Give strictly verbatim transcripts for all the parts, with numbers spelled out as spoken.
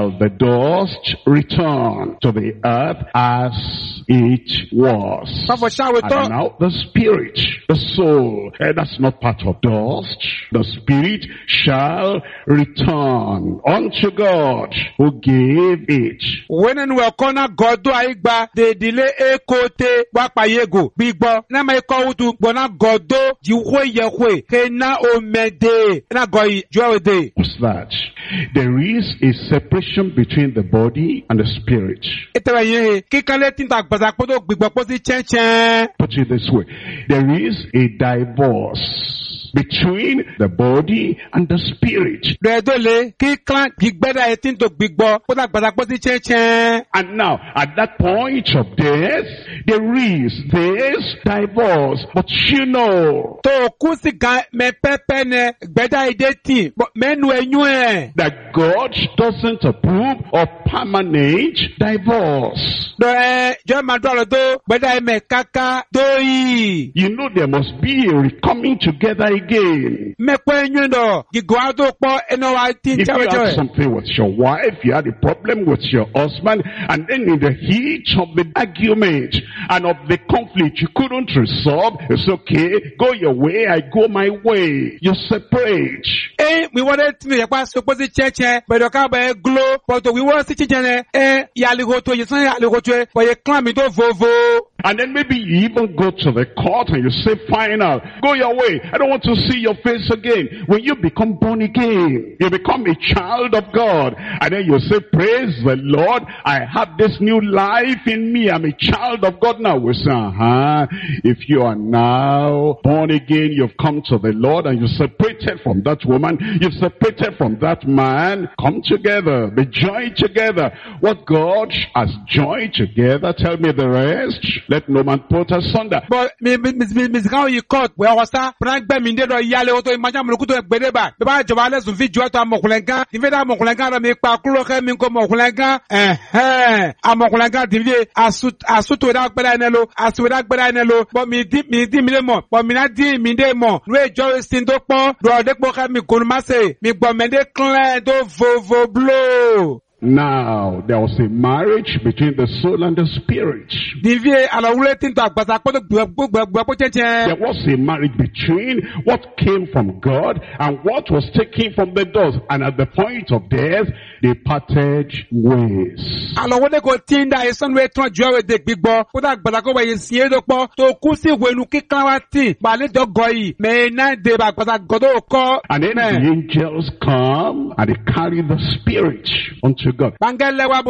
shall the dust return to the earth as it was. And now the spirit, the soul, eh, that's not part of dust. The spirit shall return unto God who gave it. When we corner God do aigba de delay e kote wapa yego bigbo na mai ko utu bona godo ji ho ye ho ke na o mede na goyi jowe. What's that? There is a separation between the body and the spirit. Put it this way. There is a divorce between the body and the spirit. And now, at that point of death, there is this divorce. But you know that God doesn't approve of permanent divorce. You know there must be a coming together again. If you had something with your wife, you had a problem with your husband, and then in the heat of the argument and of the conflict you couldn't resolve, it's okay, go your way, I go my way. You separate. We wanted to suppose church, but the car by glow, but we were sitting there, eh, Yaligoto, you say Yaligoto, but you climb it over. And then maybe you even go to the court and you say, final, go your way. I don't want to see your face again. When you become born again, you become a child of God. And then you say, praise the Lord, I have this new life in me. I'm a child of God now. We say, uh-huh. If you are now born again, you've come to the Lord and you're separated from that woman, you've separated from that man, come together, be joined together. What God has joined together, tell me the rest. Let no man put asunder. But me me me me how you caught where was that? Prank be me do yale oto imagine mo kuto gbedeba. Be ba joba le sun video to amokulenga. Ife da amokulenga mi pa kuro ke mi ko amokulenga. Eh eh. Amokulenga divie asut asuto da gbeda enelo, asu da gbeda enelo. But me di me di mi le mo. But me na di mi de mo. We jo sin do pon. Do de po ka mi ko ma se. Mi gbo me de clean do vovo blow. Now, there was a marriage between the soul and the spirit. There was a marriage between what came from God and what was taken from the dust. And at the point of death, they parted ways. And then the angels come and they carry the spirit unto God. And that's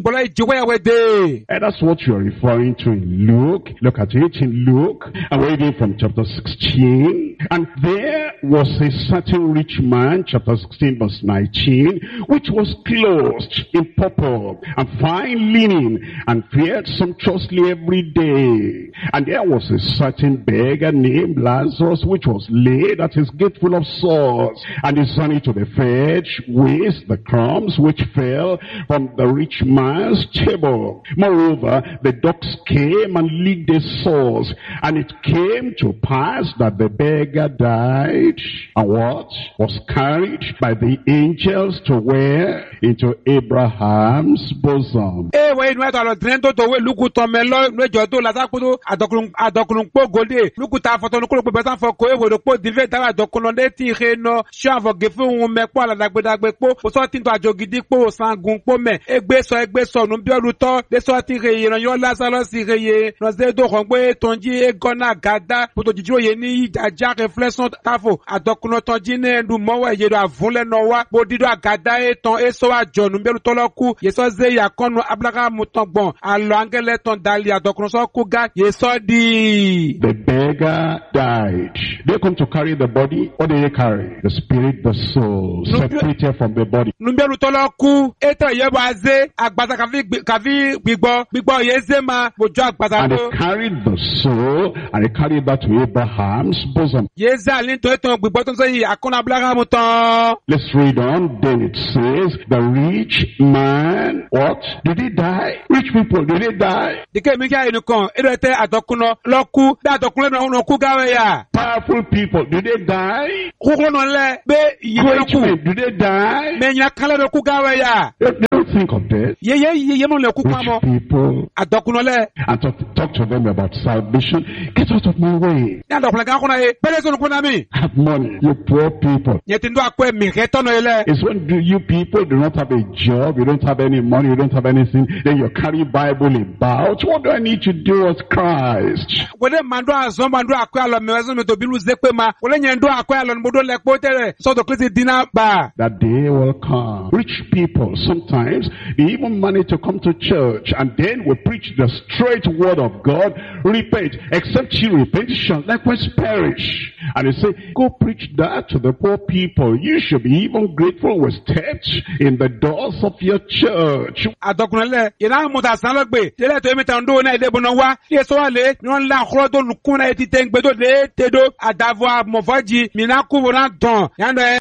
what you're referring to in Luke. Look at it in Luke. I'm reading from chapter sixteen. And there was a certain rich man, chapter sixteen verse nineteen, which was clothed in purple and fine linen and fared sumptuously every day. And there was a certain beggar named Lazarus, which was laid at his gate full of sores. And he sent it to the fetch with the crumbs which fell from the rich man's table. Moreover, the dogs came and licked his sores. And it came to pass that the beggar died, and what? Was carried by the angels to where? Into Abraham's bosom. Pome egbeso egbeso nu bi oluto de so ti re iran yo Lazarus re ye no ze do kan gbe tonji egona gada poto jijiro ye ni idaja reflection tafo adokuno tonji ne ndu mowe ye do avunle no wa bo dido agada e ton e so ajo nu bi oluto loku ye so ze ya konu Abraham tongbon alo angele ton dali adokuno so ku ga ye so di. The beggar died. They come to carry the body. What did they carry? The spirit, the soul, separated from the body. Nu bi oluto loku eto ye baze agbata kavi kavi gbigbo gbigbo ye zema bojo agbata. And they carried the soul and they carried that to Abraham's bosom. Ye za lin to eto gbigbo to so yi akona Abraham ton. Let's read on. Then it says the rich man, what? Did he die? Rich people, did they die? Dike mi ka enu kan edo ete adokuno loku da adokuno na onu ku gawe ya. Powerful people, did they die? Kukuno le be yi loku. Did they die? Me nya kala do ku gawe ya. They think of this? Ye ye ye ye mon le ku kwa mo. Rich people, Adokuno le. and talk, talk to them about salvation. Get out of my way. Ya adokuno ga kuna e. Bele so kuna mi. Have money, you poor people. Ye tindo akwe mi retono ele. It's when do you people do not have a job, you don't have any money, you don't have anything, then you carry Bible about. What do I need to do as Christ? Wode mando azon mando akwe alo mewezo me to bilu zekwe ma. Wole nyendo akwe alo mbodo le potere. So to klisi dina ba. That day will come. Rich people, sometimes, they even manage to come to church, and then we preach the straight word of God. Repent. Except you repent, you shall likewise perish. And they say, go preach that to the poor people. You should be even grateful with steps in the doors of your church. Adokuno le. Ina muta san lo gbe. Tele to mi tan do na ide bono wa. Ye so ale. Non la khro do lukuna eti tengbe do de tedo adavo mofaji. Mina ku wona don. Yando e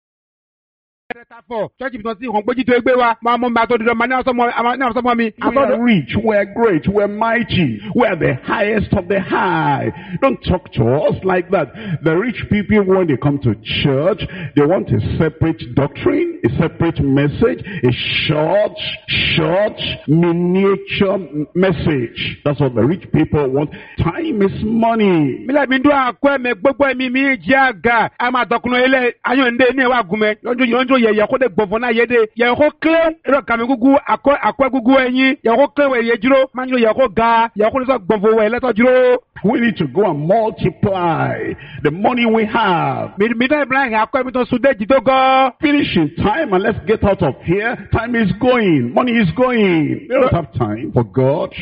church because the Hongboji to Egbewa, Mamma Mato, the Mana Samami, We are rich, we are great, we are mighty, we are the highest of the high. Don't talk to us like that. The rich people, when they come to church, they want a separate doctrine, a separate message, a short, short, miniature message. That's what the rich people want. Time is money. Mila Mindu Akwe, Megbo, Mimi, Jaga, Ama Dokuno Ele, Ayonde, Newa Gume, Yonjo, Yako de Bovona Yede, Yako Clay, Kamagugu, Akwa Aquagugu, and Yako Clay, Yajiro, Manu Yako Ga, Yako Bovo, Letter Juro. We need to go and multiply the money we have. Midnight Blank, Aquamuto Sudeji Dogo. Finish in time and let's get out of here. Time is going. Money is going. We don't have time for God.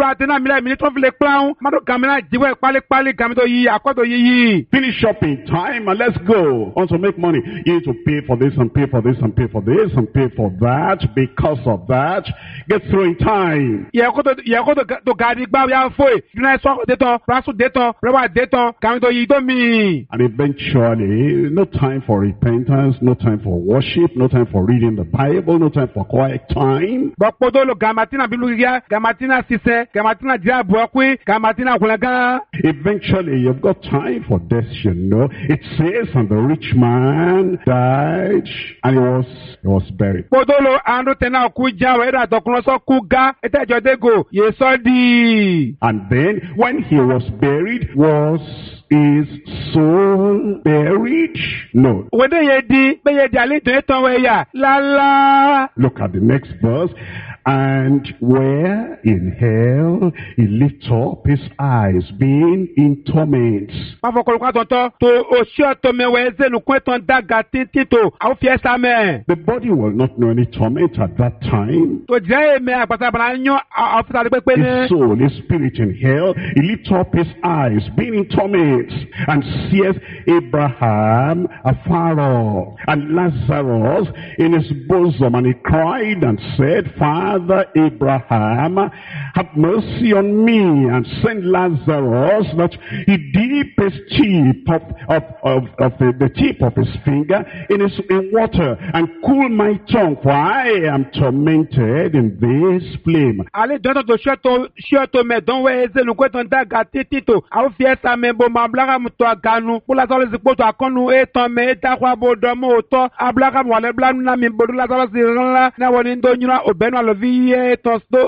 Finish up in time and let's go. Want to make money. You need to pay for this and pay for this and pay for this and pay for that. Because of that, get through in time. And eventually, no time for repentance, no time for worship, no time for reading the Bible, no time for quiet time. Eventually, you've got time for this, you know. It says, and the rich man died, and he was, he was buried. And then, when he was buried, was his soul buried? No. Look at the next verse. And where in hell he lifted up his eyes, being in torments. The body will not know any torment at that time. His soul, his spirit in hell, he lifted up his eyes, being in torments, and seeth Abraham afar off, and Lazarus in his bosom, and he cried and said, Father, Father Abraham, have mercy on me, and send Lazarus that he dip his tip of, of, of, of the, the tip of his finger in, his, in water and cool my tongue, for I am tormented in this flame. And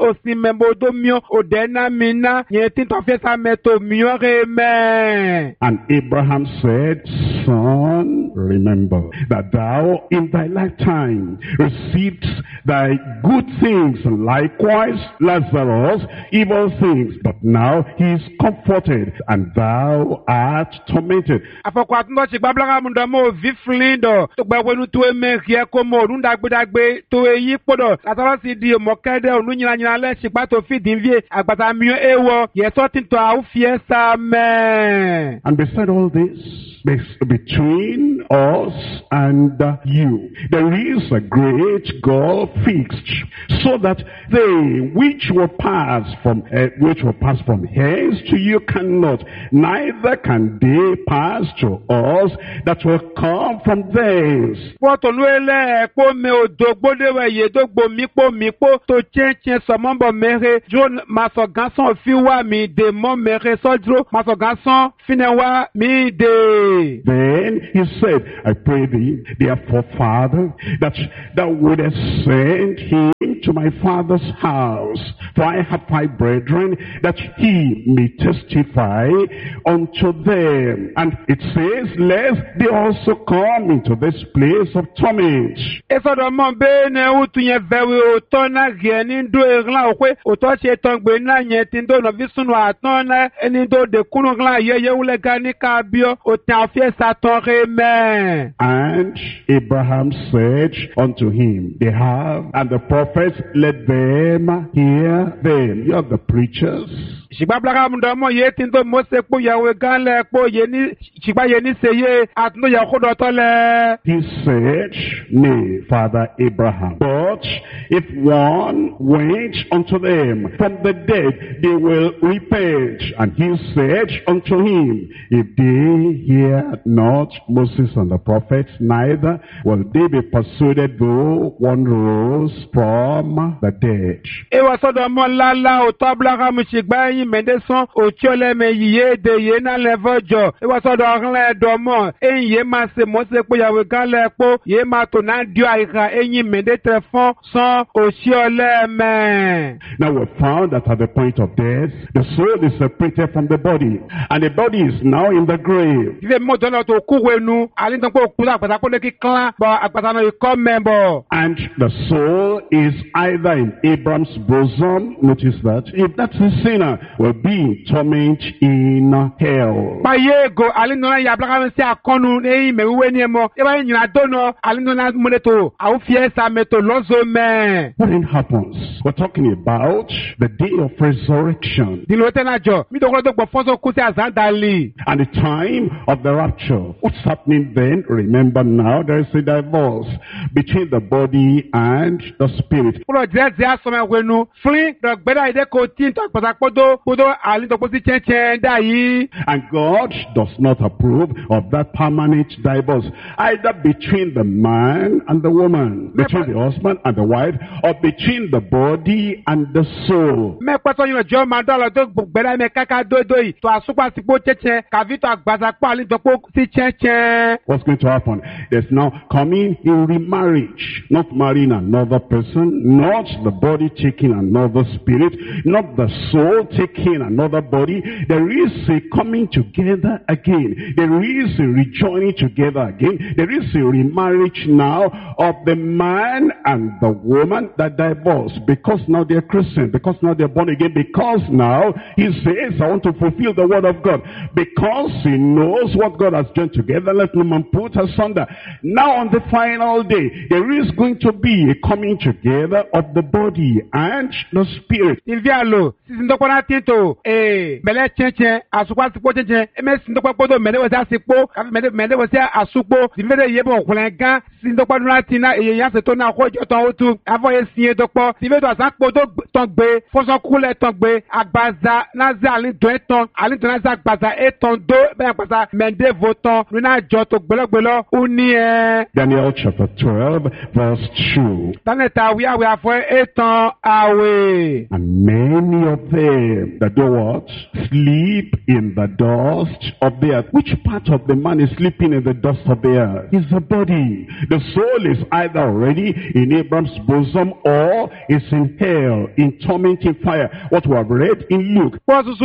Abraham said, Son, remember that thou in thy lifetime received thy good things, and likewise Lazarus evil things, but now he is comforted, and thou art tormented. And beside all this, between us and you, there is a great gulf fixed, so that they which will pass from uh, which will pass from hence to you cannot, neither can they pass to us that will come from thence. dro masoganson fiwa mi de mo mere so dro masoganson finewa mi de. Then he said, I pray thee, therefore, Father, that thou wouldest send him to my father's house, for I have five brethren, that he may testify unto them. And it says, lest they also come into this place of torment. Esodo mo be ne utunye vewe otona geni ndo egla okwe otoche tongbe na nyeti ndo no visunu atona eni ndo de kunu gla yeye ule gani kabio otafie satonre me. And Abraham said unto him, they have, and the prophets, let them hear them. You are the preachers. Shibablaga mdomo yeti ndo mose po yawe ganle po yeni shiba yeni seye atno yakodo tole. He said, nay, Father Abraham, but if one went unto them from the dead, they will repent. And he said unto him, if they hear not Moses and the prophets, neither will they be persuaded though one rose from the dead. Ewa sodomo lala otoblaga mshigba mendeson ochole me yiye de ye na levojo e wa sodo ran domo enye ma se mo se po yawe kan le po ye ma to na dio aika enyi mende trefon son ochiole me. Now we found that at the point of death, the soul is separated from the body, and the body is now in the grave. Ife mo dono to kuwenu ali tan po ku apata po le ki clan bo apata no ko member. And the soul is either in Abraham's bosom, notice that, if that's a sinner, will be in torment in hell. Ba yego ali no ya blaka se akonu e me we ni mo e ba nyina dono ali no na moleto au fiesa meto lozo me. What then happens? We're talking about the day of resurrection. Di lo tena jo mi do ko do gbo foso ku se azandali. And the time of the rapture. What's happening then? Remember now, there is a divorce between the body and the spirit. Pro dress ya so me wenu free do gbeda ide ko tin to patapodo podo ali to posi chenchen da yi. And God does not approve of that permanent divorce, either between the man and the woman, between the husband and the wife, or between the body and the soul. Me pato yo jo ma do lo to gbeda me kaka do do yi to asupa sipo chenchen ka vi to agbaza po ali to po si chenchen. What's going to happen? There's now coming in remarriage, not marrying another person, not the body taking another spirit, not the soul taking another body. There is a coming together again. There is a rejoining together again. There is a remarriage now of the man and the woman that divorced, because now they're Christian, because now they're born again, because now he says, I want to fulfill the word of God, because he knows what God has joined together, let no man put asunder. Now on the final day, there is going to be a coming together of the body and the spirit. Invialo, sindokona tinto, eh, mele chenchen, asukwa sipo chenchen, eme sindokwa podo mele wasa sipo, mele mele wasa asupo, dimele yebo kulenga, sindokwa nunatina, e yan se tona hojo ton otu, avoye siye dokpo, dimele do asan podo tongbe, foson kule tongbe, agbaza, naze alin do eton, alin do naze agbaza eton do, ben agbaza, mende voton, nuna joto gbelo gbelo, uni eh. Daniel chapter twelve, verse two. Daneta we are we are for eton away. And many of them that do what? Sleep in the dust of the earth. Which part of the man is sleeping in the dust of the earth? It's the body. The soul is either already in Abraham's bosom or is in hell, in tormenting fire. What we have read in Luke.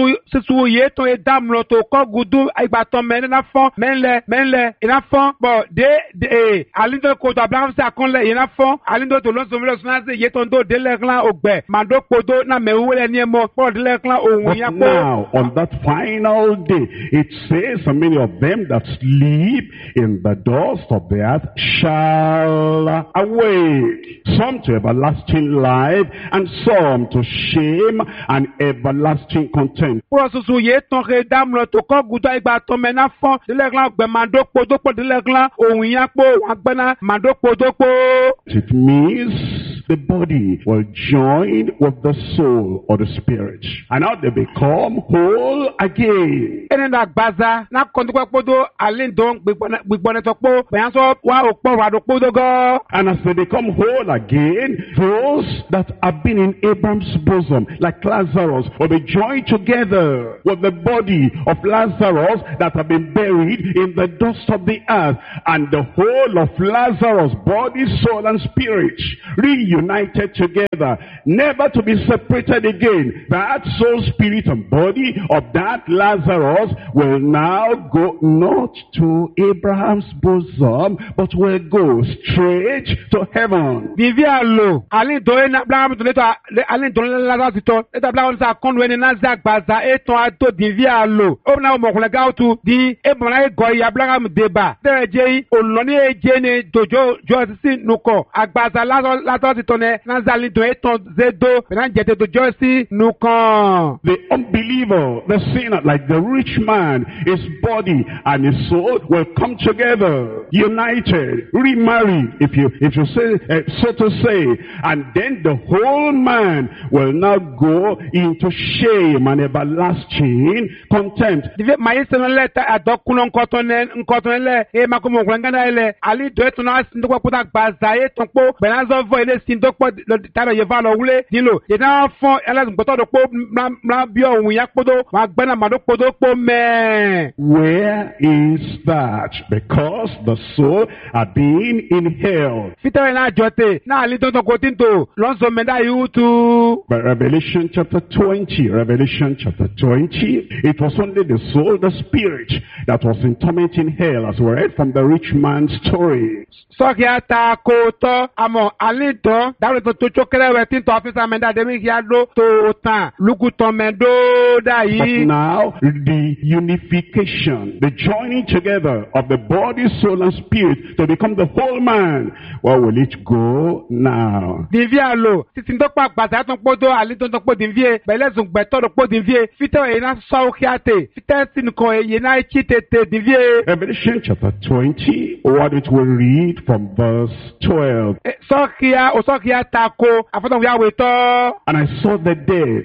Menle, menle, ina fon, bon, de, de, alindo kodo Abraham se akonle, ina fon, alindo to lonso melo sunase, yetondo de leklan ogbe, mando kodo na mewele niemo, por de leklan But now, on that final day, it says, and many of them that sleep in the dust of the earth shall awake, some to everlasting life, and some to shame and everlasting contempt. Prosusu yeton redam lo to ko gudo igba to mena fon, de leklan ogbe mando kodo po de leklan ohun yan po wan gbena mando kodo po. It means the body will join with the soul or the spirit. And now they become whole again. Ene na gbaza na kontukwa kpodo alindon gbigbone tokpo beyanso wa okpo wa do kpodo go. And as they become whole again, those that have been in Abraham's bosom, like Lazarus, will be joined together with the body of Lazarus that have been buried in the dust of the earth. And the whole of Lazarus, body, soul, and spirit, reunited together, never to be separated again. That soul, spirit, and body of that Lazarus will now go not to Abraham's bosom, but will go straight to heaven. Vivia lo, alin do na bla to leto alin do la la to eta bla on sa konwe ni na za gbaza eton ato divia lo. O na mo kule ga tu di e mo na go ya bla am deba. Tere je ollo ni eje ni dojo jo si nuko agbaza la la to ti to ne na za lin do eton zedo na jete dojo si nuko. The unbeliever, the sinner, like the rich man, his body and his soul will come together, united, remarried, if you if you say uh, so to say, and then the whole man will now go into shame and everlasting contempt. My sonlet a docunon cotton and cotton e macomo gangana ali do to us in the waputa bazae tompo benazo void in dokpo tara yevalo wule dilo ye na fon elas boto dokpo na bio wi yakpodo wa gbana madokpodo po me. Where is that? Because the soul had been in hell. Fita na jote na ali to ko tinto lonzo menda yutu. But Revelation chapter twenty, Revelation chapter twenty, it was only the soul, the spirit, that was in torment in hell, as we read from the rich man's story. So kia ta ko to amo ali to dawo to to chokere we tinto officer menda de mi kia do to tan lugu to mendo da yi. But now the unification, the joining together of the body, soul, and spirit to become the whole man. Where will it go now? Divia lo, sitin do pa gbata ton podo ali ton to po divie, bele zun gbeto do po divie, fite e na so kiate, fite sin ko e na chitete divie. Revelation chapter twenty, what it will read from verse twelve. So kia o so kia tako, afoton ya we to. And I saw the dead,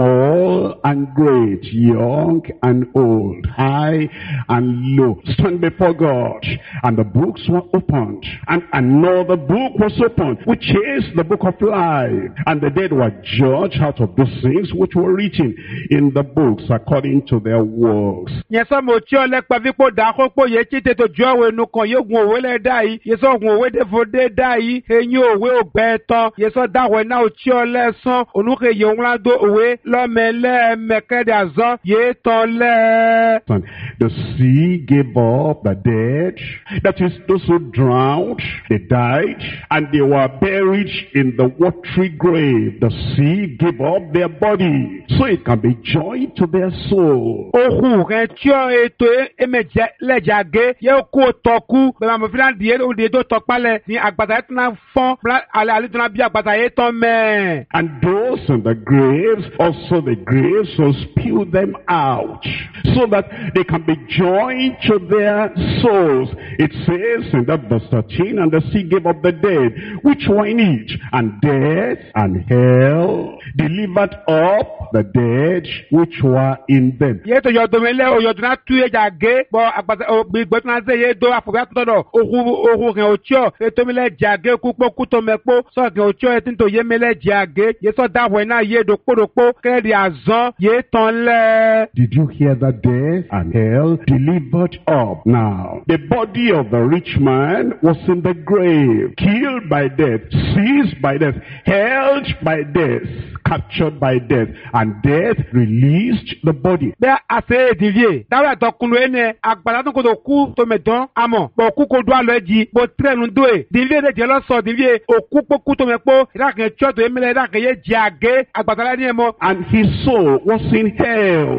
small and great, young and old, high and low, stand before God, and the books were opened, and another book was opened, which is the book of life, and the dead were judged out of those things which were written in the books according to their works. Yeso mo chi ole pa vipo da ko po ye chi te to jo we nu kan yogun owe le dai, yeso gun owe de fo de dai, eyin owe ogbe ton, yeso da we na o chi ole san, onuke ye onla do owe lo mele mekede azan ye ton le. The sea gave up the dead, that is those who drowned, they died, and they were buried in the watery grave. The sea gave up their body, so it can be joined to their soul. Ohu ren tio eto emeje lejage ye ko toku be ma mo filan die o de do tokpale ni agbata etna fon ale ale tuna bi agbata e ton me. And those in the graves, also the graves will spew them out, so that they can be joined to their souls. It says in that verse thirteen, and the sea gave up the dead which were in it, and death and hell delivered up the dead which were in them. Ye to yo domele o yo tuna tu e jage bo agbata o bi gbo tuna se ye do afobia to do ohu ohu ren ocho e to mele jage ku po ku to mepo so ke ocho e tin to ye mele jage ye so da we na ye do podopo ke di azan ye ton le. Did you hear that? Death and hell delivered up. Now the body of the rich man was in the grave, killed by death, seized by death, held by death, captured by death, and death released the body. Be ase divie dawe to kunu ene agbala to ko do ku to medon amo bo ku ko do alo ji bo trenu do e divie de je lo so divie oku po ku to mepo ira kan cho to emele ira kan ye jage agbala ni emo. And his soul was in hell,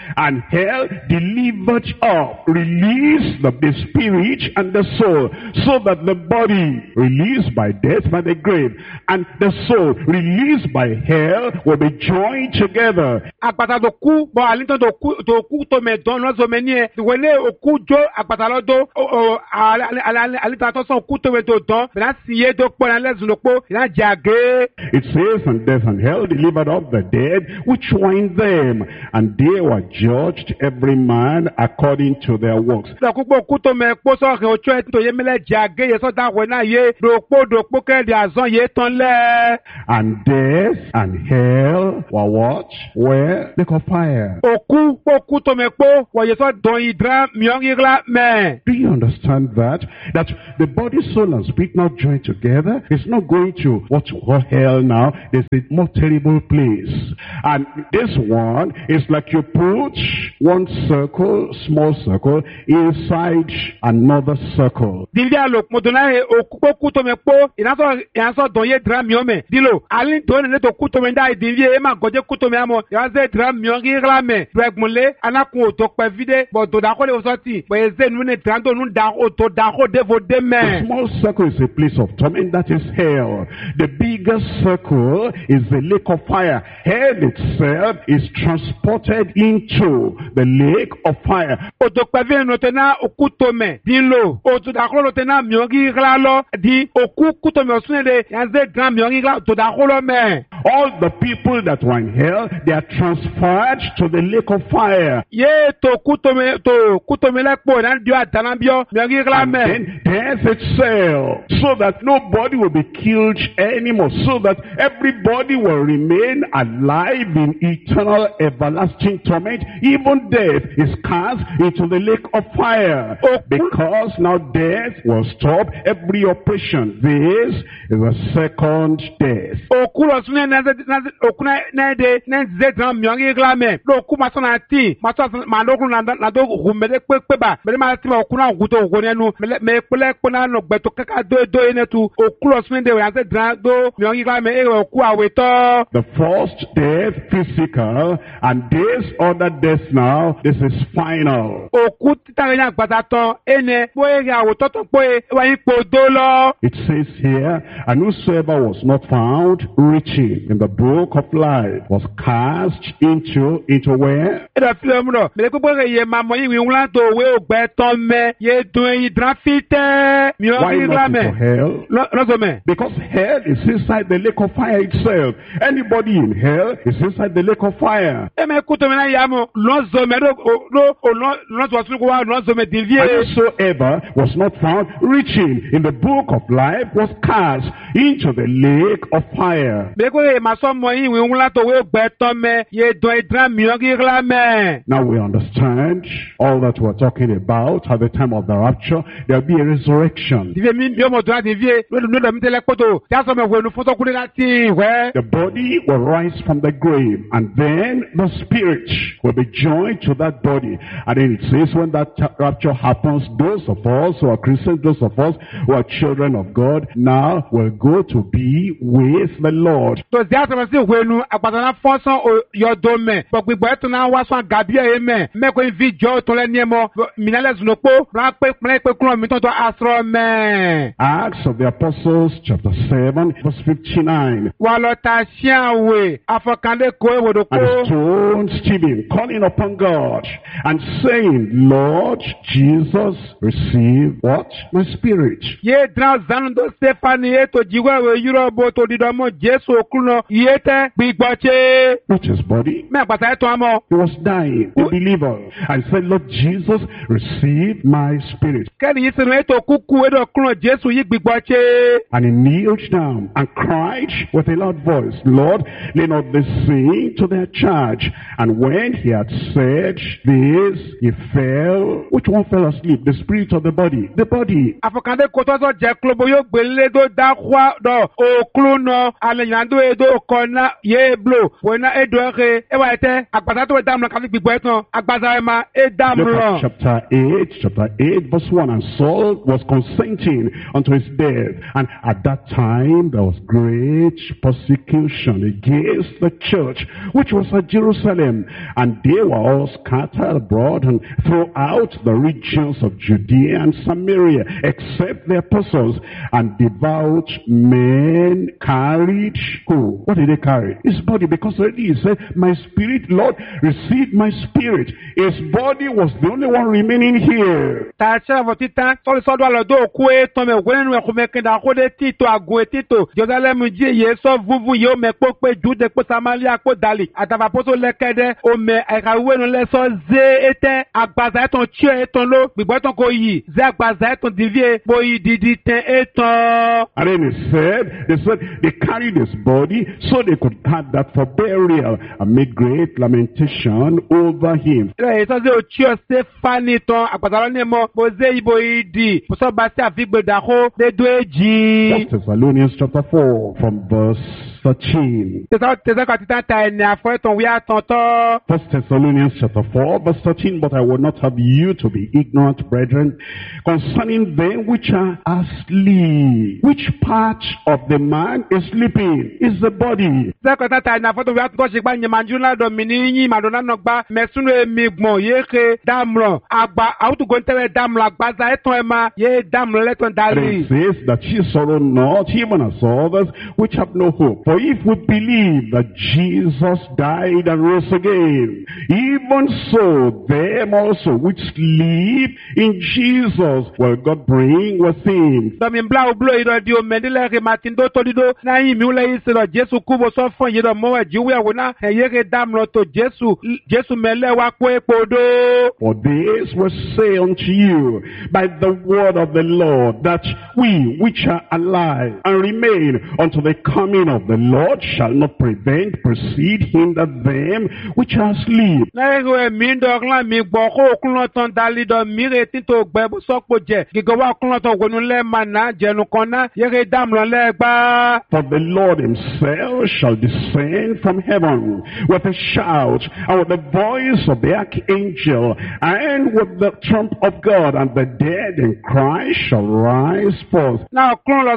and hell delivered up, released the, the spirit and the soul, so that the body released by death, by the grave, and the soul released by hell will be joined together. Àgbàtà tó kú bọ̀ àlítọ́ tó kú tó kú tó mẹ̀ dán lọ́sọ̀ mẹ́ ní ẹ̀. Ìwọlé òkú jó àgbàtà lọ́dọ̀ àlítọ́ tó sàn kú tó mẹ̀ tó dán. Bẹ̀rẹ̀ sì yé tó pọ̀ náà lẹ́sùn ló pọ̀ ìlà jàgé. It says, and death and hell delivered up the dead which were in them, and they were judged every man according to their works. Lọ́kùpọ̀ kú tó mẹ̀ kpó sọ̀rọ̀ òtún ẹ̀ tó yé mẹ́lẹ̀ jàgé yẹ sọ́dá wẹ̀ náà yé dòpó dòpó kẹ́ẹ̀dì àzán yé tán lẹ́. And death and hell were what? Were lake of fire. Òkú kó kú tó mẹ̀ kpó wọ̀nyẹ sọ́ dán ìdrá mìíràn mẹ́. Do you understand that? That the body, soul, and spirit not joined together is not going to what you call hell now. There's a more terrible place. And this one is like you put one circle, small circle, inside another circle. Dìlí àlò mọ̀tòlá yẹ òkú kó kú tó mẹ̀ kpó ìnáṣọ ìnáṣọ dán yé dra mìíràn mẹ́. Dìlò àlí tó ní tó kú tó mẹ̀ dá ìdìlí yẹ má gọ́jẹ́ kú tó mẹ̀ àmọ́ ìyáṣẹ́ dra mìíràn mẹ́. Dùgbùnlé anákùn òtò pẹ̀ fídé bọ̀ tó dàkọ́ lè wọ́sọ́ tì bọ̀ ẹ̀zẹ̀ nínú ní tìrántò nínú dà òtò dàkọ́ défò dé mẹ́. The small circle is a place of torment, that is hell. The bigger circle is the lake of fire. Hell itself is transported into the lake of fire. Òtò pẹ̀ fídé nù tẹ̀ náà òkú tó mẹ̀ dìlò òtò dàkọ́ lọ tẹ̀ náà mìíràn lọ di òkú kú tó mẹ̀ ọ̀sùn ẹ̀dẹ̀ ìyáṣẹ́ dra mìíràn tó dàkọ́ lọ mẹ́. All the people that were in hell, they are transferred to the lake of fire. Yé tó kú tó mẹ̀ tó kú tó mẹ̀ lẹ́kpọ̀ náà di àtàná bíọ́ mìíràn And mẹ́. then death itself, so that nobody will be killed anymore, so that everybody will remain alive in eternal everlasting torment. Even death is cast into the lake of fire, because now death will stop every oppression. This is the second death. Òkú lọ sún ní ẹ̀ẹ́dẹ́ òkú náà dé náà zẹ́ dàn mìíràn mẹ́. Lóòkú máa sọ náà tì máa sọ máa lókun náà tó hù mẹ́lẹ́ pépé bá mẹ́lẹ́ máa ti máa òkú náà hù tó hù nínú mẹ́ pẹ́lẹ́ pẹ́ náà nọ gbẹ̀tọ̀ kẹ́kẹ́ dó dó yẹn tu òkú lọ sún ní ẹ̀ẹ́dẹ́ dàn dó mìíràn mẹ́ ẹ̀rọ òkú àwẹ̀ tọ́. The first death, physical, and this other death now, this is final. Òkú títà rẹ̀ yàn gbàtà tán ẹnẹ bóyá ẹ̀rọ àwòtọ́ tó pé wáyé pò dó lọ. It says here, and whosoever was not found written in the book of life was cast into, into where? Ẹ̀rọ fílẹ̀ mú lọ mẹ́lẹ́ pípọ́ rẹ̀ yẹ máa mọ ìwé ńlá tó wé ògbẹ́ tán mẹ́ yé dùn ẹyin dran fi tẹ́ Why mìíràn not mẹ́. into hell? Lọ́sọ̀ mẹ́. Because hell is inside the lake of fire itself. Anybody in hell is inside the lake of fire. Ẹ mẹ́ kú tó mi náà yà mọ́ lọ́sọ̀ mẹ́ ló lọ́sọ̀ sún kó wá lọ́sọ̀ mẹ́ dìvíye. And whosoever was not found written in the book of life was cast into the lake of fire. Mẹ́lẹ́ kó yẹ máa sọ mọ ìwé ńlá tó wé ògbẹ́ tán mẹ́ yé dùn ẹyin dran mìíràn mẹ́. Now we understand all that we're talking about at the time of the rapture. There'll be a resurrection. Dìvíye mi yóò mọ̀ tó náà dìvíye lódò mi tẹ́lẹ̀ kótó tí a sọ mẹ́ wẹ̀nu fún tọ́kùnrin láti wẹ́. The body will rise from the grave, and then the spirit will be joined to that body. And then it says when that rapture happens, those of us who are Christians, those of us who are children of God, now will go to be with the Lord. Tó zi àtàwọn sí wẹ̀nu àgbàdo náà fọ́sán yọ̀dọ̀ mẹ́ gbọ̀gbìgbọ̀ ẹ̀tọ́ náà wá sán gàbí ẹ̀ mẹ́ mẹ́kọ̀ọ́ ìfi jọ́ tó lẹ́ ní ẹ̀ mọ́ mìnálẹ̀ zùnúpó rápẹ́ pẹ́ kúrò mi tó tó asọ́rọ̀ mẹ́. Acts of the Apostles, chapter seven, verse fifty-nine. Wà lọ ta ṣíàwé afọkàndé kó èwòdò kó. And stoned Stephen, calling upon God, and saying, Lord Jesus, receive what? My spirit. Yé dran zanu do Stefani ètò jíwèwé Yúròbó tó dídọ́mọ Jésù òkúnà yé tẹ́ gbígbọ́ché. Not his body. Mẹ́ àgbàtà ẹ̀tọ́ àmọ́. He was dying, a believer, and said, Lord Jesus, receive my spirit. Kẹ́ni yìí sinmi ètò kúkú ètò òkúnà Jésù yìí gbígbọ́ché. And he kneeled down and cried with a loud voice, Lord, lay not this sin to their charge. And when he had said this, he fell. Which one fell asleep? The spirit or the body? The body. Afọkàndé kò tọ́sọ̀ jẹ́ kulobo yóò gbélé tó dáhùá dọ̀ òkúrú nọ alẹ́yìnàdó ètò do kona ye blo wena edore e wa ete agbasa to dam lo ka fi gbigbo etan agbasa e ma e dam Look lo. at chapter eight, chapter eight, verse one. And Saul was consenting unto his death. And at that time there was great persecution against the church, which was at Jerusalem. And they were all scattered abroad and throughout the regions of Judea and Samaria, except the apostles. And devout men carried, who? What did they carry? His body, because already he said, my spirit, Lord, receive my spirit. His body was the only one remaining here. Tacha votita so so do lo do ku e ton me wenu e ku me kenda ko de tito ago tito Jerusalem ji ye so vuvu yo me po pe Jude po Samaria po dali atava poto lekede o me e ka wenu le so ze ete agbaza ton chi eton lo gbigbo ton ko yi ze agbaza ton divie po yi didi ten eton. And then he said, they said they carried his body so they could have that for burial and make great lamentation over him. Le so ze o chi o Stefani ton agbaza lo ne mo bo ze ibo idi po so ba si afigbe da ko de do eji. First Thessalonians chapter four from verse thirteen. First Thessalonians chapter four verse thirteen. But I will not have you to be ignorant, brethren, concerning them which are asleep. Which part of the man is sleeping? Is the body. It says that ye sorrow not, even as others which have no hope. For if we believe that Jesus died and rose again, even so them also which sleep in Jesus will God bring with him. For this will say unto you by the word of the Lord, that we which are alive and remain unto the coming of the Lord shall not prevent, precede, hinder them which are asleep. For the Lord himself shall descend from heaven with a shout, and with the voice of the archangel, and with the trump of God, and the dead in Christ shall rise forth. Now,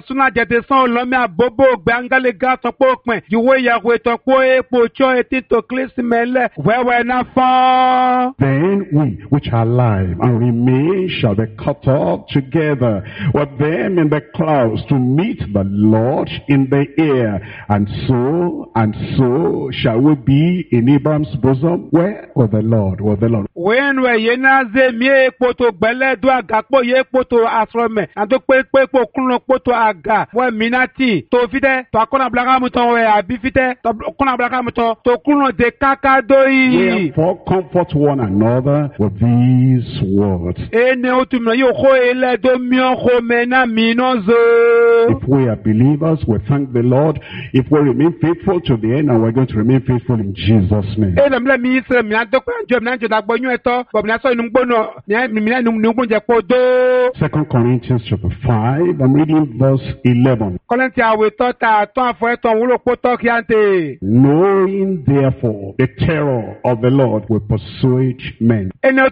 then we which are alive and remain shall be caught up together with them in the clouds to meet the Lord in the air, and so and so shall we be in Abraham's bosom. Where? With the Lord, with the Lord. When we yena ze mi poto gbele do agapo ye poto asrome and to pe pe po kunlo poto aga we minati to fite to akona blaga muton we abi fite to akona blaga muton to kunlo de kaka doi. Wherefore comfort one another with these words. Ene otumno yo ko ele do mio ko mena minozo. If we are believers, we thank the Lord. If we remain faithful to the end, and we're going to remain faithful in Jesus' name. Second Corinthians chapter five, I'm reading verse eleven. Knowing therefore the terror of the Lord will persuade men. Knowing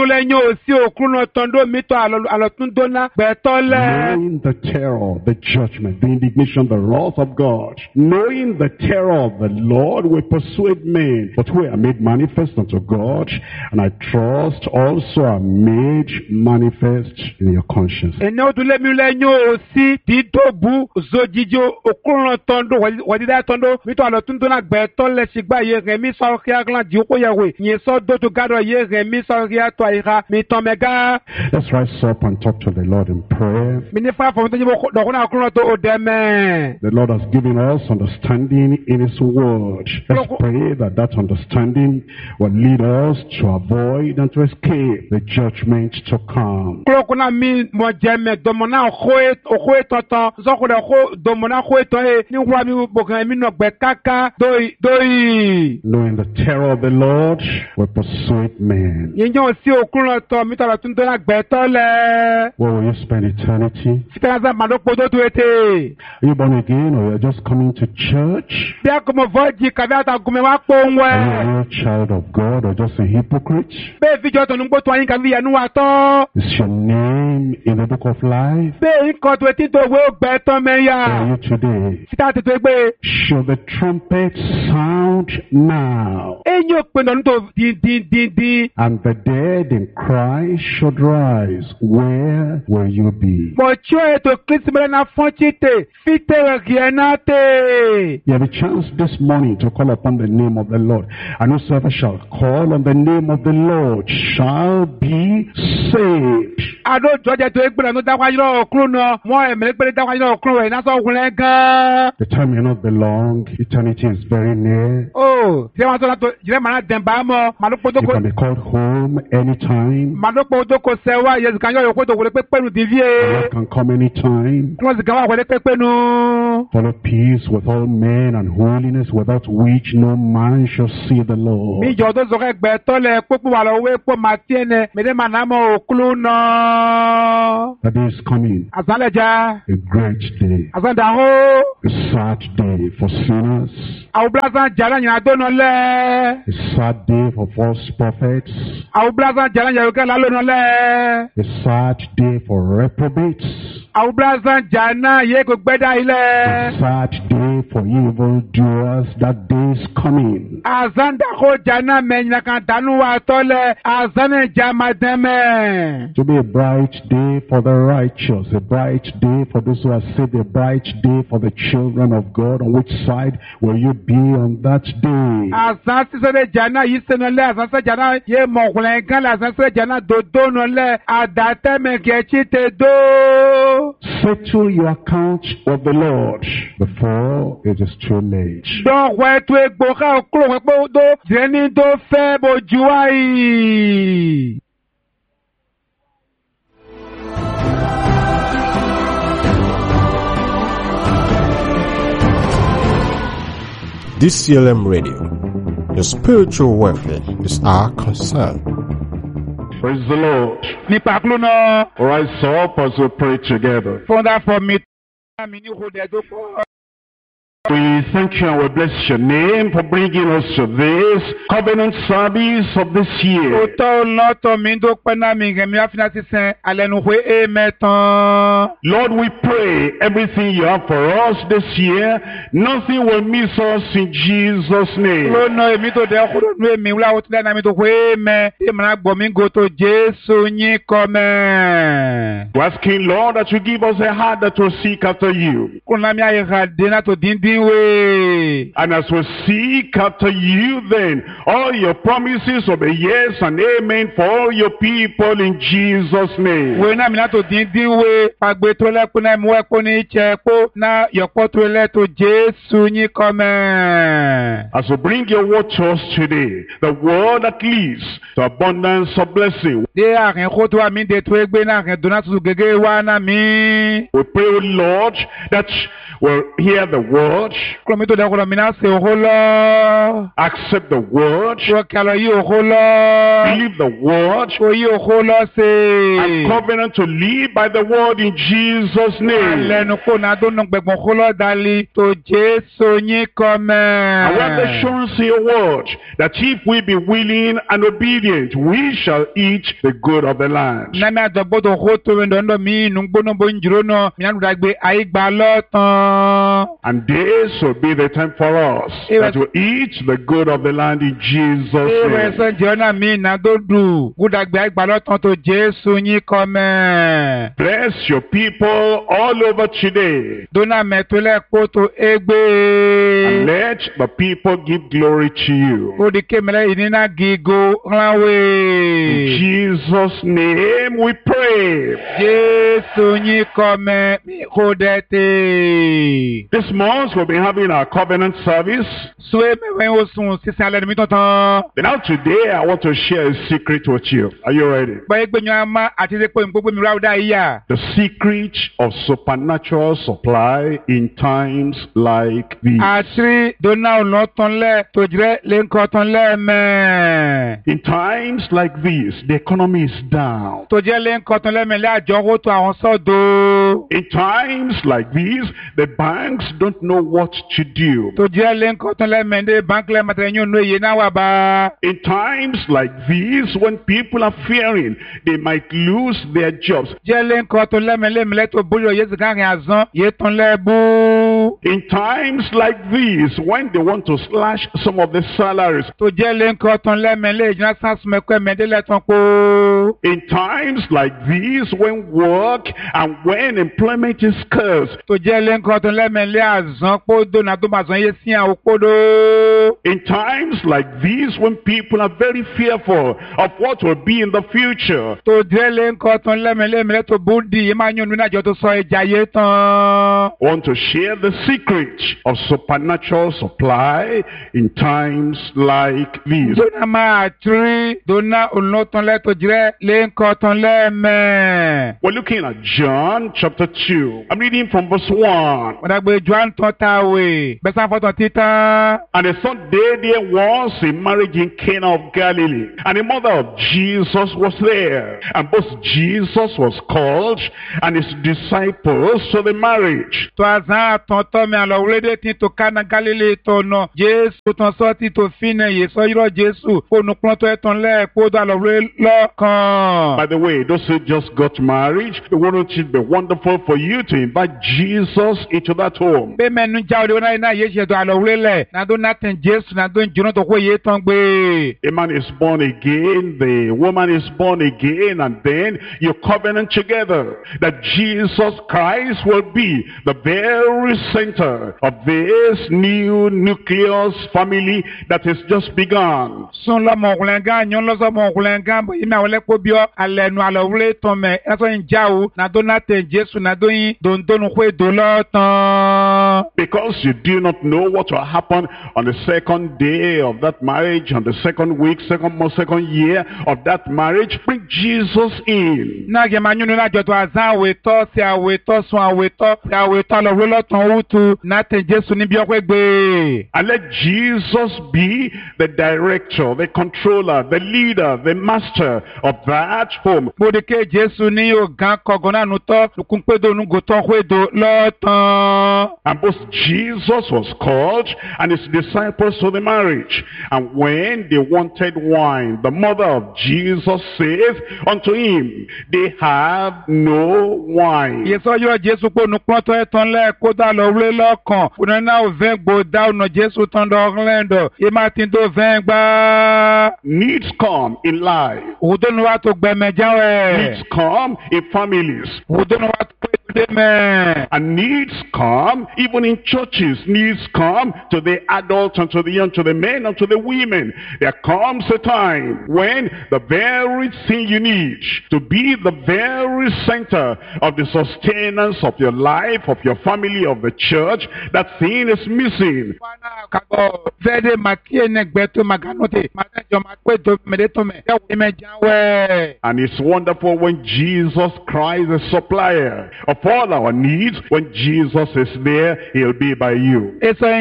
the terror, the judgment, the indignation, the wrath of God. Knowing the terror of the Lord will persuade men. But we are made manifest unto God, and I trust also are made manifest in your conscience. Let's rise up and talk to the Lord in prayer. The Lord has given us understanding in His word. Let's pray that that understanding will lead us to avoid and to escape the judgment to come. tu bokan mi no gbe kaka doi doi. Knowing the terror of the Lord will persuade men. Yin jo si okun lo to mi to la tun to la gbe to le. Where will you spend eternity? Fitaza ma do podo tu ete. Are you born again or you're just coming to church? Bia como voji ka bia ta gume wa po Are nwe. you a child of God or just a hypocrite? Be fi jo to nu gbo to yin ka vi anu wa to. Is your name in the book of life? Be yin ko to eti to we gbe to me Where are ya. you today? Fita te to egbe. Should the trumpet sound now, Enyo pe no to din din din din. and the dead in Christ should rise, where will you be? Mo cho e to Christmas na fonchite. Fite regianate. You have a chance this morning to call upon the name of the Lord, and whosoever shall call on the name of the Lord shall be saved. Ado joje to egbe no da kwa yiro okru no. Mo e mele pe da kwa yiro okru e na so hunle gan. The time may not be long, eternity is very near. Oh, se wa to na to jire mana den ba mo. Ma do You podo ko can be called home anytime. ma do podo ko se wa yes kan yo ko to ko pe pe nu The divie. Lord can come anytime. Close kan wa ko le pe pe nu. Follow peace with all men and holiness, without which no man shall see the Lord. Mi jo to so ke gbe to le popo wa lo we po ma tiene. Me de mana mo oklu no. That day is coming, Azaleja. a great day, Azanda ho. a sad day for sinners, Au blaza jara nya do no le. a sad day for false prophets, Au blaza jara nya ke la lo no le. a sad day for reprobates, Au blaza jana ye ko gbeda a ile. sad day for evildoers. That day is coming. Azanda ko jana me nya kan tanu wa to le. Azane jama deme. To be a bright day for the righteous, a bright day for those who are saved, a bright day for the children of God. On which side will you be on that day? Azan sisere jana yi se no le. Azan se jana ye mo kulen kan le. Azan se jana do do no le. Adate me ke chi te do. Settle your account with the Lord before it is too late. Don we tu egbo ka okuro we po do. Jeni do fe boju ai. D C L M Radio. Your spiritual welfare is our concern. Praise the Lord. Ni paklu no. Rise up as we pray together. Fonda for me. Mi ni ho de do ko. We thank you and we bless your name for bringing us to this covenant service of this year. Oto lo to mi do pe na mi ge mi afina ti sen alenu hwe e metan. Lord, we pray everything you have for us this year, nothing will miss us in Jesus' name. Lo no emi to de kuro nu emi wla o ti le na mi to hwe me. Ti ma gbo mi go to Jesu yin come. We're asking, Lord, that you give us a heart that will seek after you. Kun na mi aye ga de na to din din we. And as we seek after you, then all your promises will be yes and amen for all your people in Jesus' name. We na mi na to din din we. Pagbe to le kun na mi we ko ni che po na yo po to le to Jesu yin come. As we bring your word to us today, the word that leads to abundance of blessing, De arin ko to ami de to egbe na arin do na tu gege wa na mi. we pray, O Lord, that we'll hear the word, Klomi to de ko mi na se o lo. accept the word, Wo kalo yi o lo. believe the word, Ko yi o lo and se. covenant to live by the word in Jesus' name. Lẹ́nu kó na do nu gbẹ̀gbọ̀n kó lọ dali to Jésù yín kọ́mẹ́. And we have the assurance in your word that if we be willing and obedient, we shall eat the good of the land. Nami àjọgbọ́dọ̀ kó tó ń dọ̀ndọ̀ mi inú gbóná bó ń jùlọ náà mi ànú dàgbé àyígbà lọ́tàn. And this will be the time for us that will eat the good of the land in Jesus' Ìwé name. ẹ̀sán jẹ́ ọ̀nà mi ìnà tó dù. Gúdàgbé àyígbà lọ́tàn to Jésù yín kọ́mẹ́. Bless your people all over today. Dóná mẹ́tò lẹ́kọ́ tó And égbé. let the people people give glory to you. Ó di kémẹ́lẹ́ yìí nínú gígo ńláwé. In Jesus' name we pray. Jésù yín kọ́ mẹ́ mi kó dẹ́tẹ̀. This month we'll be having our covenant service. Sùwé mẹ́wẹ́ ó sùn sísè alẹ́ mi tọ̀tàn. But now today I want to share a secret with you. Are you ready? Báyìí gbẹ̀yìn àmà àti ṣe pé gbogbo mi ráúdà yíyà. The secret of supernatural supply in times like these. Àṣírí dọ́nà ọ̀nà tán lẹ̀ tó jẹ́ lẹ́ńkọ́ tán lẹ̀ mẹ́. In times like these, the economy is down. Tó jẹ́ lẹ́ńkọ́ tán lẹ̀ mẹ́lẹ́ àjọwò tó àwọn sọ́dọ̀. In times like these, the banks don't know what to do. Tó jẹ́ lẹ́ńkọ́ tán lẹ̀ mẹ́lẹ́ báńkì lẹ́ màtẹ́ yín nù iye náà wà bá. In times like these, when people are fearing they might lose their jobs. Jẹ́ lẹ́ńkọ́ tán lẹ̀ mẹ́lẹ́ mẹ́lẹ́ tó bóyá yé sìkárìn àzán yé tán lẹ́ bú. In times like these, when they want to slash some of the salaries. Tó jẹ́ lẹ́ńkọ́ tán lẹ́ mẹ́lẹ́ ìjìnlẹ̀ sàṣùmẹ́kọ́ mẹ́dẹ́lẹ̀ tán kó. In times like these, when work and when employment is scarce. Tó jẹ́ lẹ́ńkọ́ tán lẹ́ mẹ́lẹ́ àzán kódó náà tó máa zán yé sí àwọn kódó. In times like these, when people are very fearful of what will be in the future. Tó jẹ́ lẹ́ńkọ́ tán lẹ́ mẹ́lẹ́ mẹ́lẹ́ tó búndì yé máa yún nínú àjọ tó sọ ìjà yé tán. I want to share the secret of supernatural supply in times like these. Dona máa tiri dona olótán lẹ́ tó jẹ́ lẹ́ńkọ́ tán lẹ́ mẹ́. We're looking at John chapter two. I'm reading from verse one. Wọ́n dàgbé Joan tán táwé bẹ́sán fọ́tàn títán. And the third day there was a marriage in Cana of Galilee, and the mother of Jesus was there. And both Jesus was called and his disciples to the marriage. Tó àzán àtọ̀tọ̀ mi àlọ́ wúlédè tí tó Kánà Galilee tó nà Jésù tán sọ́tì tó fínà yé sọ yírọ̀ Jésù kó nu kúrọ́ tó ẹ̀ tán lẹ́ẹ̀ kó dó àlọ́ wúlé lọ́kàn. By the way, those who just got married, wouldn't it be wonderful for you to invite Jesus into that home? Bẹ́ẹ̀ mẹ́nu jáwé wọn náà yé ṣètò àlọ́ wúlé lẹ̀ nàdó nàtẹ̀ Jésù nàdó ìjùnà tó kó yé tán gbé. A man is born again, the woman is born again, and then you covenant together that Jesus Christ will be the very center of this new nucleus family that has just begun. Sun lọ́mọ ọ̀kùnrin gan yan lọ́sọ̀ ọmọ ọ̀kùnrin gan bọ̀ yìí mi àwọn ẹlẹ́kọ̀ọ́ bí ọ alẹ́ nu àlọ́ wúlé tán mẹ́ ẹ̀sọ́ yìí jáwó nàdó nàtẹ̀ Jésù nàdó yìí dòńdónú kó èdò lọ́tàn. Because you do not know what will happen on the second day of that marriage, on the second week, second month, second year of that marriage, bring Jesus in. Náà kì í máa yúnú lájọ tó àzán àwètọ́ sí àwètọ́ sun àwètọ́ sí àwètọ́ àlọ́ wúlé lọ́tàn wútu nàtẹ̀ Jésù níbi ọ̀pẹ́ gbé. And let Jesus be the director, the controller, the leader, the master of that home. Bódìké Jésù ní ọ̀gá kọ̀gán náà nùtọ́ lùkúnpédò nùgòtọ́ kwédò lọ́tàn. And both Jesus was called and his disciples to the marriage. And when they wanted wine, the mother of Jesus saith unto him, they have no wine. Yẹ́sọ́ yọ Jésù pé nùpọ́ntọ́ ẹ̀ tán lẹ́ẹ̀ kó dá lọ wúlé lọ́kàn. Ònà náà vẹ́ gbò dá ọ̀nà Jésù tán dọ̀ọ́lẹ́ndọ̀. Yé máa ti tó vẹ́ gbá. Needs come in life. Òdòdó wa tó gbẹ̀mẹ̀ jáwẹ̀. Needs come in families. Òdòdó wa tó pé mẹ́. And needs come even in churches. Needs come to the adults and to the young, to the men and to the women. There comes a time when the very thing you need to be the very center of the sustenance of your life, of your family, of the church, that thing is missing. And it's wonderful when Jesus Christ is supplier of all our needs. When Jesus is there, he'll be by you.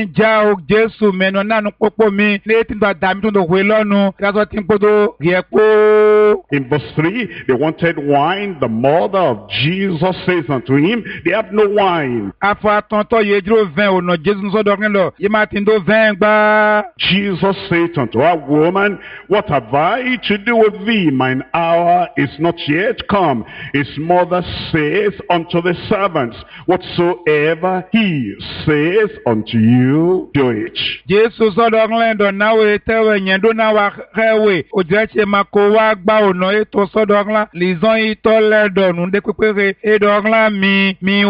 In verse three, they wanted wine. The mother of Jesus says unto him, they have no wine. Jesus said unto her, woman, woman, what have I to do with thee? Mine hour is not yet come. His mother saith unto the servants, whatsoever he saith unto you, do it. Jesus sodonglen nawe tewe nyendo na wa hewe ojeche makowa gba ono eto sodongla lizon ito le donu de pepere edongla mi mi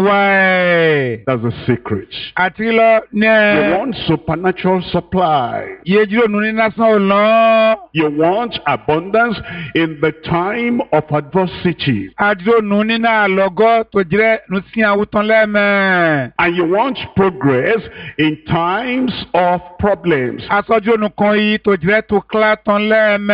wa. That's the secret. Atilo ne You want supernatural supply. yejiro nuni nasan lo. You want abundance in the time of adversity. Adro nuni na logo to jire nusin awuton leme. And you want progress in times of problems. Asojo nukon yi to jire to klaton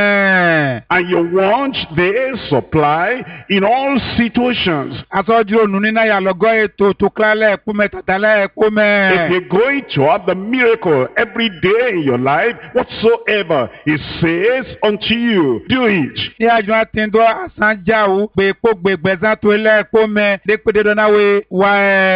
leme. And you want the supply in all situations. Asojo nuni na ya logo eto to klale kume tatale kume. If you're going to have the miracle every day in your life, whatsoever he says unto you, do it. Ni ajo atindo asanjawu pe po gbegbezan to le kume de pe de donawe wa.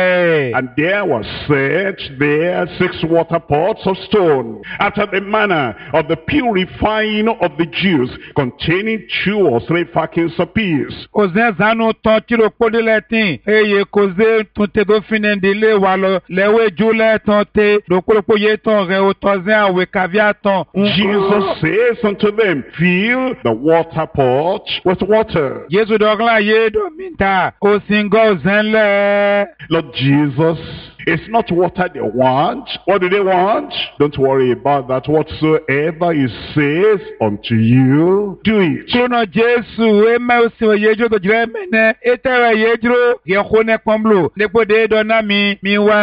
And there was set there six water pots of stone, after the manner of the purifying of the Jews, containing two or three fakins apiece. Ozen zanu ton tiro pode letin eye koze tun te do finende le walo lewe jule ton te do kolopo ye ton re o tozen awe kavia ton. Jesus says unto them, fill the water pot with water. Yesu dogla ye do minta o singo zen le. Lord Jesus, it's not water they want. What do they want? Don't worry about that. Whatsoever he says unto you, do it. Krono Jesu e ma o si o yejo do jire mene etere yejro ye khone pamblo lepo de do na mi mi wa.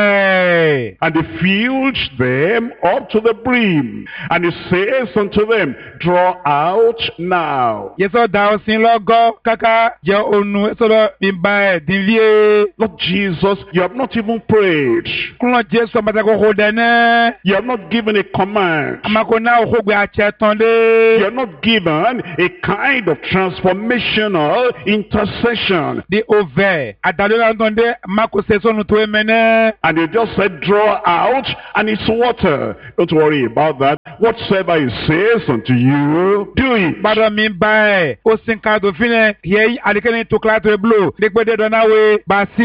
And he filled them up to the brim. And he says unto them, draw out now. Yeso da o sin logo kaka je onu so do bimba dinvie. Lord Jesus, you have not even prayed. Krono Jesu matako hodene. You have not given a command. Amakona o khogbe achetonde. You have not given a kind of transformational intercession. The over adadona ndonde mako sesonu to emene. And you just said, draw out, and it's water. Don't worry about that. Whatsoever he says unto you, do it. Bado mi bae o sinkado fine ye alikene to klato eblo dekbede donawe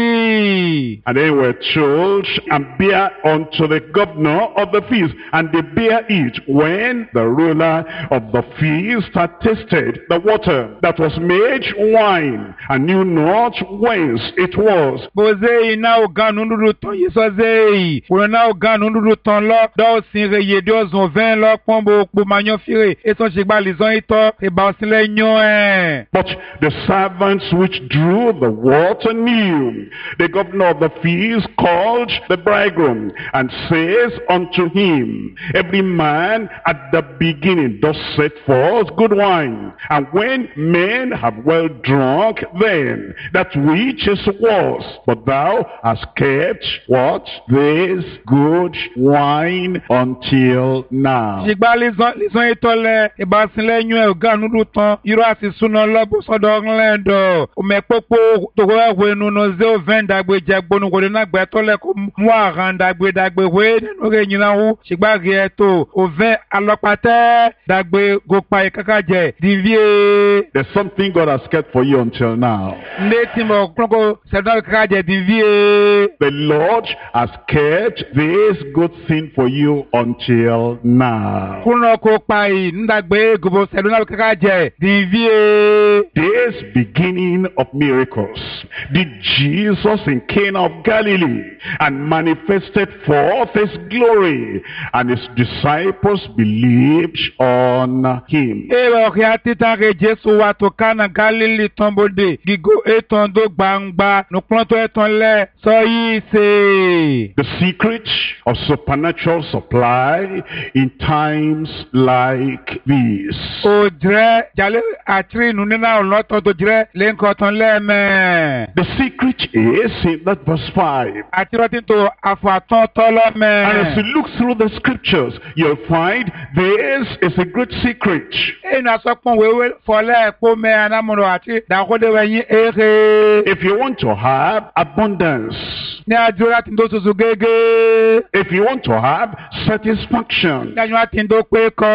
basi. And they were told, and bear unto the governor of the feast, and they bear it when the ruler of the feast had tasted the water that was made wine, and knew not whence it was. Boze ina o ganu ndudu ton yeso zei wona o ganu ndudu ton lo do sin re ye do zon vingt lo pombo po manyo fire e son jigba lizon ito e ba sin le nyon eh. But the servants which drew the water knew. The governor of the feast called the bridegroom, and says unto him, every man at the beginning does set forth good wine, and when men have well drunk, then that which is worse. But thou hast kept what? This good wine until now. Jigba lizon lizon ito le e ba sin le nyon e ganu ndudu ton iro asi suno lo bo sodo nlendo o me popo to go we nu no ze o vingt dagbe jagbonu ko na gbe to le ko mu aran dagbe dagbe we no re yin lahu jigba re to o vingt alopate dagbe go pa e kaka je divie. There's something God has kept for you until now. Ndeti mo kloko se do kaka je divie. The Lord has kept this good thing for you until now. Kuno ko pa yi ndagbe go se do na kaka je divie. This beginning of miracles did Jesus in Cana of Galilee, and manifested forth his glory, and his disciples believed on him. Ewa khiatita ke Jesu wa to Kana Galilee tombode gigo eton do gbangba no planto eton le so yi se. The secret of supernatural supply in times like this. O dre jale atri nunina oloto do dre lenko ton le me. The secret is in that verse five. Atiroti to afaton tolo me. And as you look through the scriptures, you'll find this is a great secret. E na so pon wewe fole po me anamoro ati da ko de wen ere. If you want to have abundance, Ni ajura tin do susu gege. if you want to have satisfaction, Ni anywa tindo pe ko.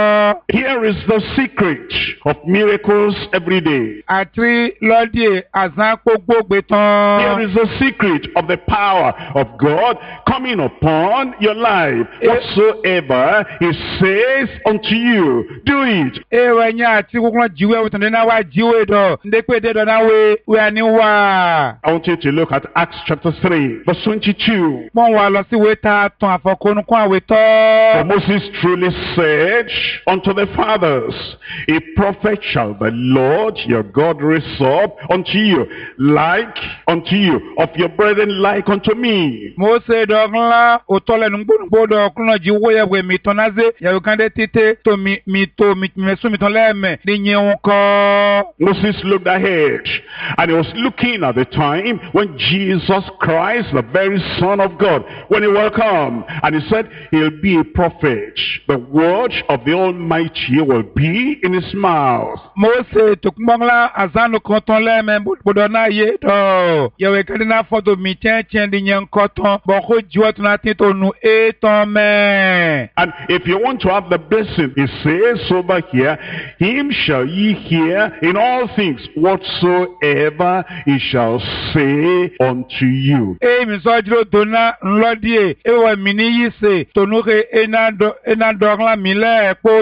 Here is the secret of miracles every day. Atri lodi azan gbogbo gbe tan. Here is the secret of the power of God coming upon your life. Whatsoever He says unto you, do it. Ewe nya ati kokon jiwe utan na wa jiwe do. Ndepe de do na we we ani wa. I want you to look at Acts chapter three, verse twenty-two. Mon wa lo si we ta ton afokonu kon awe to. For Moses truly said unto the fathers, a prophet shall the Lord your God raise up unto you, like unto you, of your brethren like unto me. Mose dogla otole nungbo do kuno jiwo ye we mi tonaze ya kande tite to mi mi to mi mesu mi ton leme de nyen ko. Moses looked ahead, and he was looking at the time when Jesus Christ, the very Son of God, when he will come, and he said he'll be a prophet. The word of the Almighty will be in his mouth. Mose tukmangla azanu konton leme bodona ye do ya we kande na foto mi chen chen de nyen koton bo ko jiwo tuna tito nu e ton me. And if you want to have the blessing, he says over here, him shall ye hear in all things whatsoever he shall say unto you. E mi so jiro dona nlodie e wa mini yise tonuke enando enando mi le po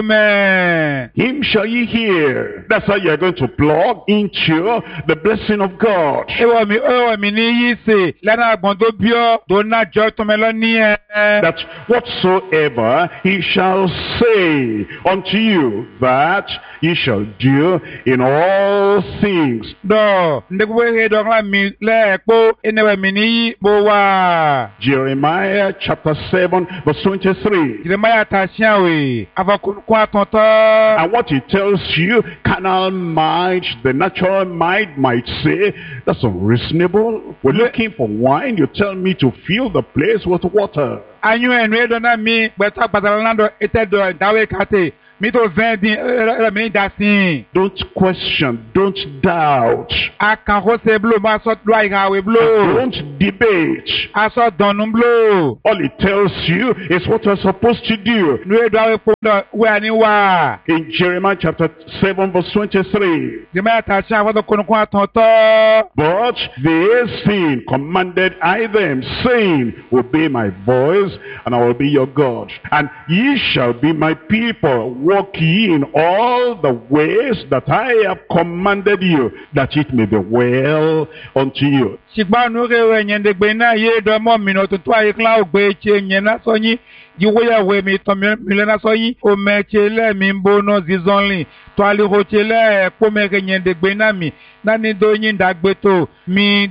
me. Him shall ye hear. That's how you're going to plug into the blessing of God. E wa mi e wa mini yise lana agbondo bio dona jo to me lo ni e. That whatsoever he shall say unto you, that ye shall do in all things. Do ndekwe he dogla mi le po enewe mini bo wa. Jeremiah chapter seven verse twenty-three. Jeremiah ta siawe avakun kwa tonto. And what he tells you, carnal mind, the natural mind might say, that's unreasonable. We're looking for wine, you tell me to fill the place with water. Anyu enwe do na mi beta patalando etedo dawe kate. Mi to vendi mi dasin. Don't question, don't doubt. Akan ho se blo ma so do iga we blo. Don't debate. Aso donum blo. All it tells you is what you're supposed to do. Nu do we po do we ani wa. In Jeremiah chapter seven verse twenty-three. Jeremiah ta sha wa do konu kwa tonto. But this thing commanded I them, saying, obey my voice, and I will be your God. And ye shall be my people. Walk ye in all the ways that I have commanded you, that it may be well unto you. Sigba nu re we nyende gbe na ye do mo mi no tutu aye kla ogbe che nyen na so yin jiwo ya we mi to mi le na so yin o me che le mi mbo no zizonli to ali ho che le po me ke nyende gbe na mi na ni do yin dagbe to mi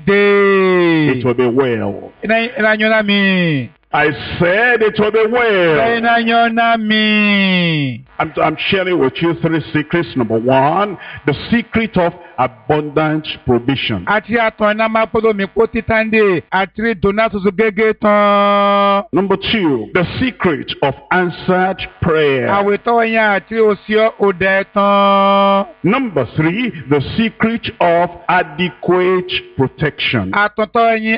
de. It will be well. Ina ina nyo na mi. I said it will be well. Ina nyo na mi. I'm, I'm sharing with you three secrets. Number one, the secret of abundant provision. Ati aton na ma podo mi po titande atri donato zo gege ton. Number two, the secret of answered prayer. Awe to yan atri osio ode ton. Number three, the secret of adequate protection. Aton to yin